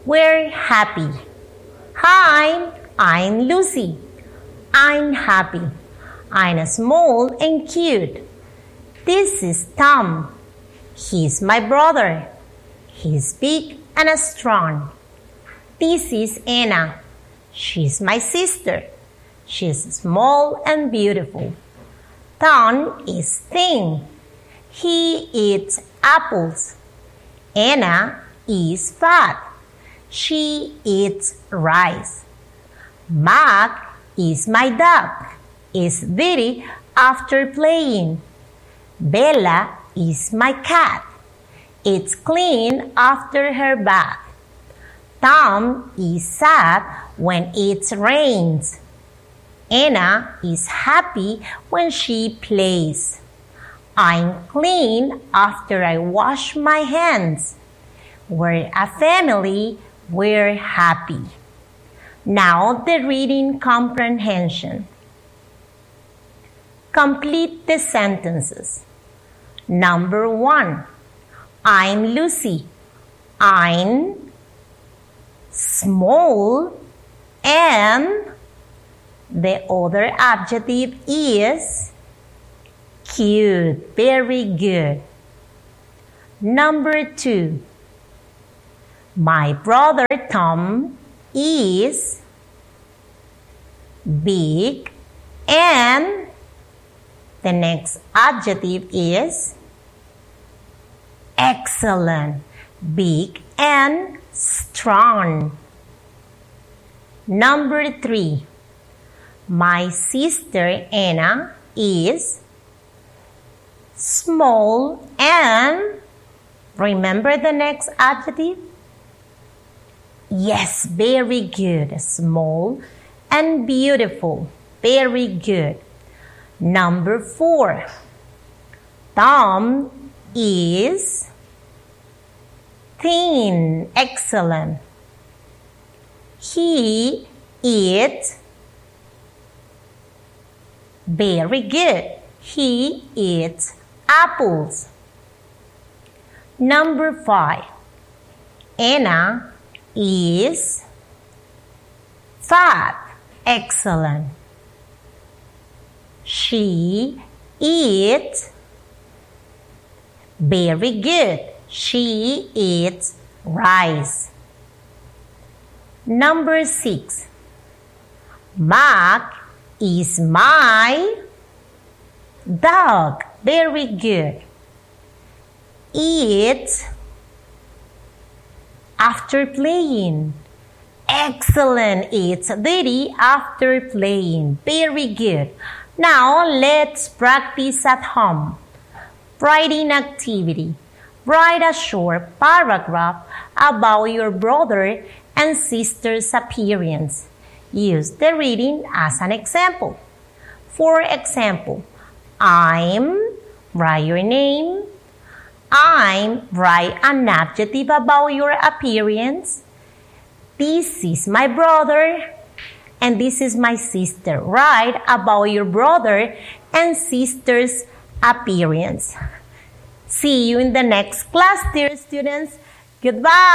We're happy. Hi, I'm Lucy. I'm happy. I'm small and cute. This is Tom. He's my brother. He's big and strong. This is Anna. She's my sister. She's small and beautiful. Tom is thin. He eats apples. Anna is fat. She eats rice. Mac is my dog. Is dirty after playing. Bella is my cat. It's clean after her bath. Tom is sad when it rains. Anna is happy when she plays. I'm clean after I wash my hands. We're a family. We're happy. Now the reading comprehension. Complete the sentences. Number 1. I'm Lucy. I'm small and the other adjective is cute. Very good. Number 2. My brother Tom is big and the next adjective is excellent. Big and strong. Number 3. My sister Anna is small and remember the next adjective? Yes, very good. Small and beautiful. Very good. Number 4. Tom is thin. Excellent. He eats very good. He eats apples. Number 5. Anna is fat. Excellent. She eats very good. She eats rice. Number 6. Mac is my dog. Very good. Eats after playing. Excellent. It's dirty after playing. Very good. Now let's practice at home. Writing activity. Write a short paragraph about your brother and sister's appearance. Use the reading as an example. For example, write your name. Write an adjective about your appearance. This is my brother and this is my sister. Write about your brother and sister's appearance. See you in the next class, dear students. Goodbye.